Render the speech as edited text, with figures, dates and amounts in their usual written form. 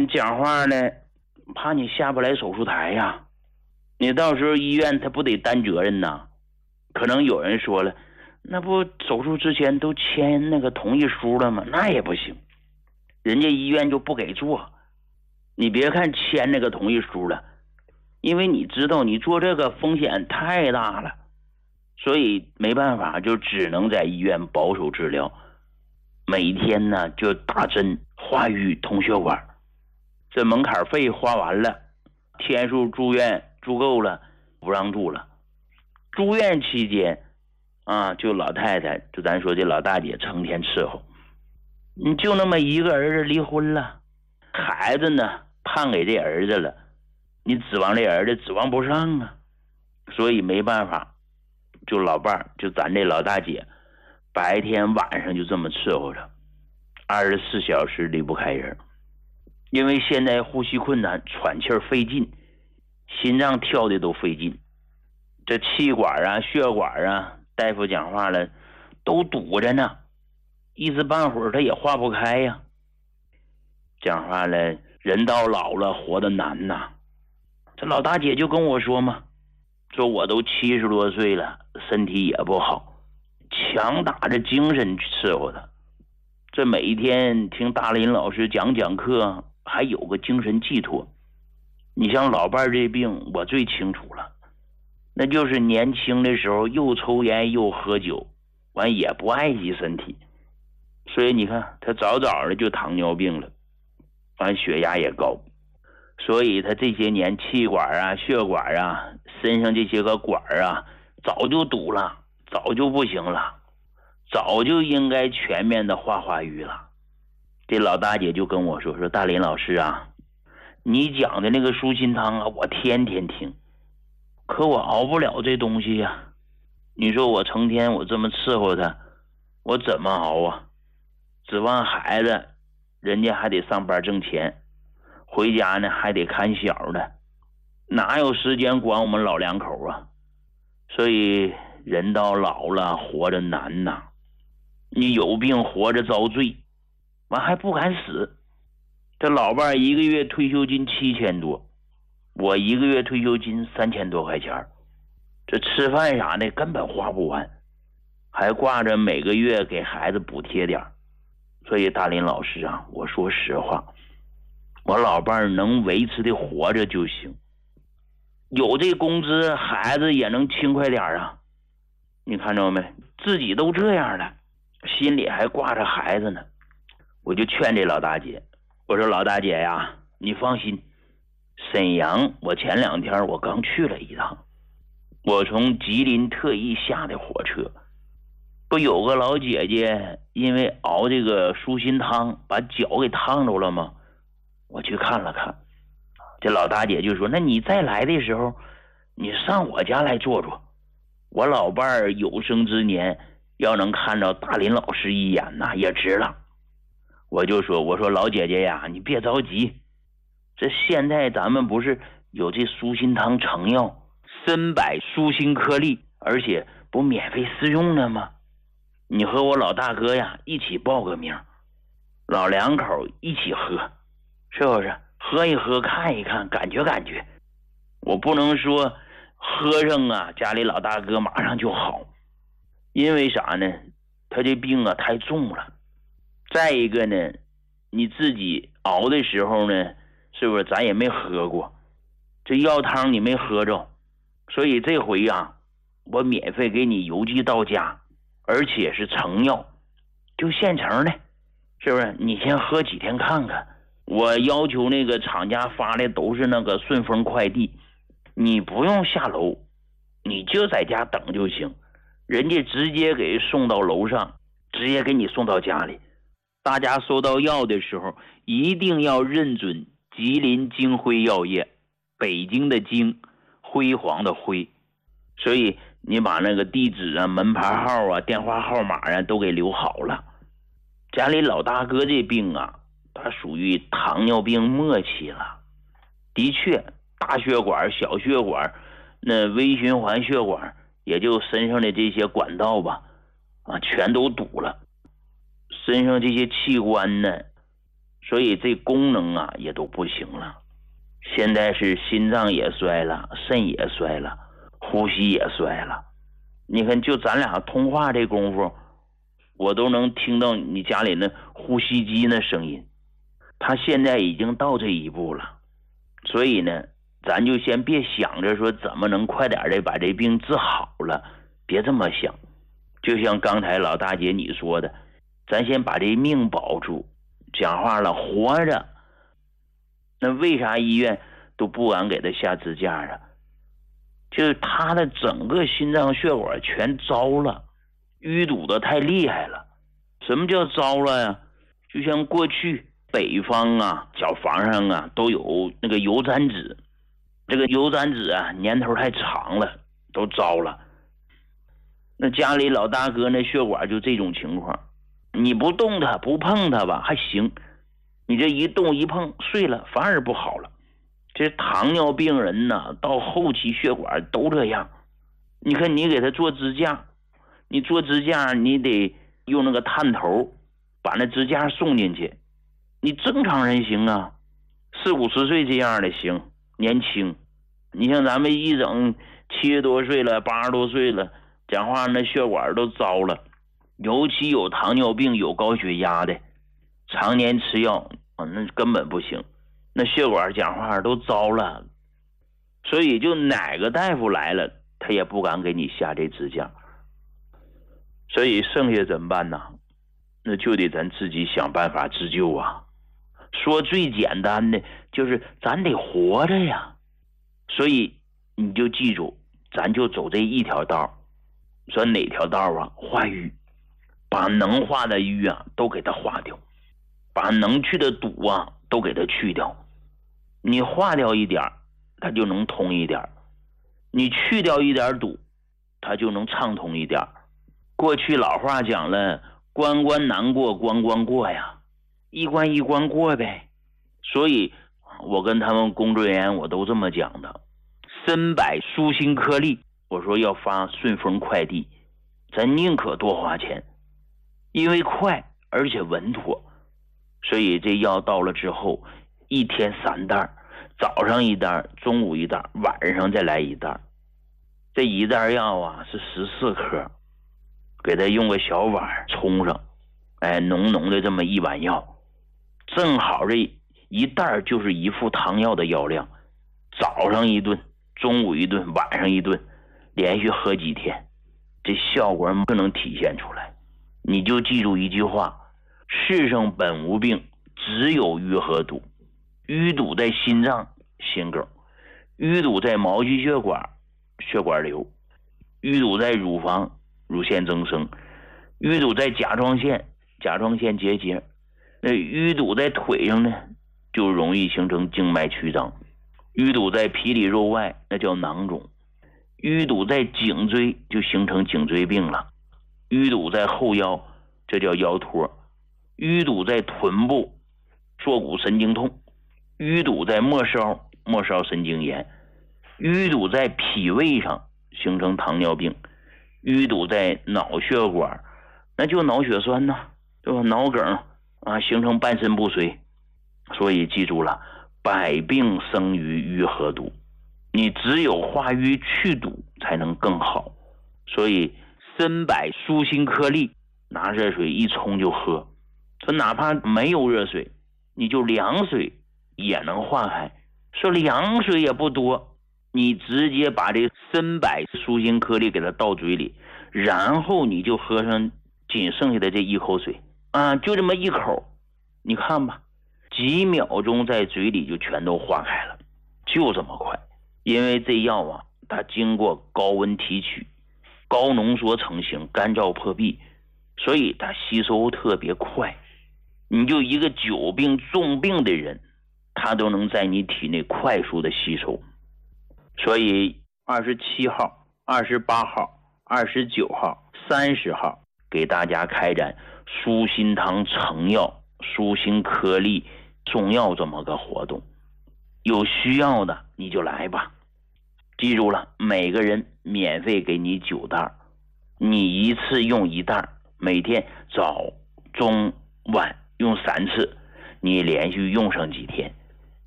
讲话呢，怕你下不来手术台呀，你到时候医院他不得担责任呐？可能有人说了，那不手术之前都签那个同意书了吗？那也不行，人家医院就不给做。你别看签那个同意书了，因为你知道你做这个风险太大了，所以没办法，就只能在医院保守治疗，每天呢就打针化瘀通血管，这门槛费花完了，天数住院住够了，不让住了。住院期间啊，就老太太，就咱说这老大姐成天伺候，你就那么一个儿子离婚了，孩子呢判给这儿子了，你指望这儿子指望不上啊，所以没办法，就老伴儿，就咱这老大姐，白天晚上就这么伺候着，24小时离不开人。因为现在呼吸困难，喘气费劲，心脏跳的都费劲，这气管啊血管啊，大夫讲话了都堵着呢，一时半会儿他也化不开呀。讲话了，人到老了活得难呐。这老大姐就跟我说嘛，说我都70多岁了，身体也不好，强打着精神去伺候他。这每一天听大林老师讲课，还有个精神寄托。你像老伴这病我最清楚了，那就是年轻的时候又抽烟又喝酒，完也不爱惜身体，所以你看他早的就糖尿病了，完血压也高，所以他这些年气管啊血管啊身上这些个管啊早就堵了，早就不行了，早就应该全面的化瘀了。这老大姐就跟我说大林老师啊，你讲的那个舒心汤啊我天天听，可我熬不了这东西呀，你说我成天我这么伺候他，我怎么熬啊？指望孩子人家还得上班挣钱，回家呢还得看小的，哪有时间管我们老两口啊？所以人到老了活着难呐，你有病活着遭罪，完还不敢死。这老伴一个月退休金7000多，我一个月退休金3000多块钱，这吃饭啥的根本花不完，还挂着每个月给孩子补贴点。所以大林老师啊，我说实话，我老伴能维持的活着就行，有这工资孩子也能轻快点啊。你看着没，自己都这样了，心里还挂着孩子呢。我就劝这老大姐，我说老大姐呀，你放心，沈阳我前2天我刚去了一趟，我从吉林特意下的火车，不有个老姐姐因为熬这个舒心汤把脚给烫着了吗？我去看了看，这老大姐就说，那你再来的时候你上我家来坐坐，我老伴儿有生之年要能看到大林老师一眼那也值了。我就说，我说老姐姐呀，你别着急，这现在咱们不是有这舒心汤成药参柏舒心颗粒，而且不免费试用了吗？你和我老大哥呀一起报个名，老两口一起喝，是不是？喝一喝看一看感觉感觉。我不能说喝上啊家里老大哥马上就好，因为啥呢？他这病啊太重了。再一个呢，你自己熬的时候呢，是不是咱也没喝过，这药汤你没喝着，所以这回啊我免费给你邮寄到家，而且是成药，就现成的，是不是？你先喝几天看看，我要求那个厂家发的都是那个顺丰快递，你不用下楼，你就在家等就行，人家直接给送到楼上，直接给你送到家里。大家收到药的时候一定要认准吉林金辉药业，北京的京，辉煌的辉，所以你把那个地址啊门牌号啊电话号码啊都给留好了。家里老大哥这病啊，他属于糖尿病末期了，的确大血管小血管那微循环血管也就身上的这些管道吧全都堵了，身上这些器官呢所以这功能啊也都不行了。现在是心脏也衰了，肾也衰了，呼吸也衰了。你看就咱俩通话这功夫，我都能听到你家里那呼吸机那声音。他现在已经到这一步了，所以呢咱就先别想着说怎么能快点的把这病治好了，别这么想。就像刚才老大姐你说的，咱先把这命保住。讲话了，活着，那为啥医院都不敢给他下支架啊？就是他的整个心脏血管全糟了，淤堵的太厉害了。什么叫糟了呀？就像过去北方啊脚房上啊都有那个油毡纸，这个油毡纸啊年头太长了，都糟了。那家里老大哥那血管就这种情况，你不动它不碰它吧还行，你这一动一碰碎了反而不好了。这糖尿病人呢到后期血管都这样。你看你给他做支架，你做支架你得用那个探头把那支架送进去。你正常人行啊，40-50岁这样的行，年轻。你像咱们一整70多岁了80多岁了，讲话那血管都糟了。尤其有糖尿病有高血压的，常年吃药那根本不行，那血管讲话都糟了。所以就哪个大夫来了他也不敢给你下这支架。所以剩下怎么办呢？那就得咱自己想办法自救啊。说最简单的就是咱得活着呀。所以你就记住，咱就走这一条道。说哪条道啊？化瘀，把能化的瘀啊都给它化掉，把能去的堵啊都给它去掉。你化掉一点它就能通一点，你去掉一点堵它就能畅通一点。过去老话讲了，关关难过关关过呀，一关一关过呗。所以我跟他们工作人员我都这么讲的，参柏舒心颗粒，我说要发顺丰快递，咱宁可多花钱，因为快而且稳妥。所以这药到了之后1天3袋，早上1袋，中午1袋，晚上再来1袋。这一袋药啊是14颗，给他用个小碗冲上，浓浓的这么一碗药，正好这一袋就是1副汤药的药量。早上1顿，中午1顿，晚上1顿，连续喝几天，这效果就能体现出来。你就记住一句话，世上本无病，只有瘀和堵。淤堵在心脏心梗，淤堵在毛细血管血管瘤，淤堵在乳房乳腺增生，淤堵在甲状腺结节。那淤堵在腿上呢就容易形成静脉曲张，淤堵在皮里肉外那叫囊肿，淤堵在颈椎就形成颈椎病了，淤堵在后腰这叫腰托，淤堵在臀部坐骨神经痛，淤堵在末梢神经炎，淤堵在脾胃上形成糖尿病，淤堵在脑血管那就脑血栓呐，对吧？脑梗啊，形成半身不遂。所以记住了，百病生于瘀和堵，你只有化瘀去堵才能更好。所以参柏舒心颗粒拿热水一冲就喝，说哪怕没有热水你就凉水也能化开。说凉水也不多，你直接把这参柏舒心颗粒给它倒嘴里，然后你就喝上仅剩下的这一口水啊，就这么一口，你看吧，几秒钟在嘴里就全都化开了，就这么快。因为这药啊它经过高温提取，高浓缩成型，干燥破壁，所以它吸收特别快。你就一个久病重病的人，它都能在你体内快速的吸收。所以27号、28号、29号、30号给大家开展舒心汤成药、舒心颗粒中药这么个活动，有需要的你就来吧。记住了，每个人免费给你9袋，你一次用1袋，每天早中晚用3次， 你连续用上几天，